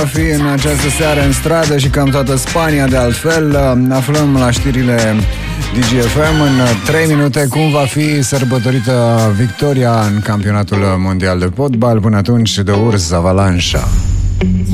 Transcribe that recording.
Va fi în această seară în stradă și cam toată Spania, de altfel. Aflăm la știrile DGFM în 3 minute cum va fi sărbătorită victoria în campionatul mondial de fotbal. Până atunci, de urs avalanșa.